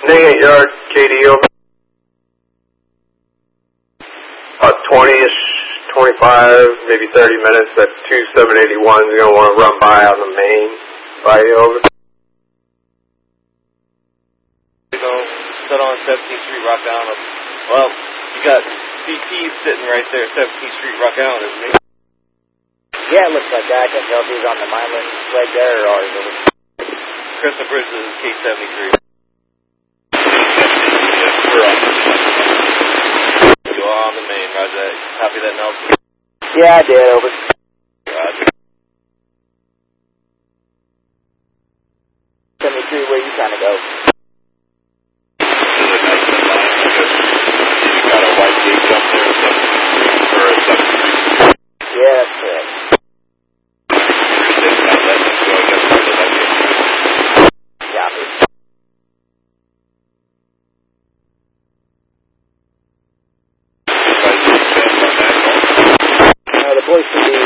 Negative yard, KD over. 20-ish, 25, maybe 30 minutes. That 2781 is going to want to run by on the main. Right over. Set on 17th Street, Rock Island. Well, you got CT sitting right there, 17th Street, Rock Island, isn't he? Yeah, it looks like that. I can't tell if he's on the Milan leg there or already over. Crescent Bridge is K73. You are on the main, roger. Copy that, Nelson? Yeah, I did, over. Roger. 73, where you trying to go? Got a white gate up there or something? Yeah, that's correct. Copy. The boys can be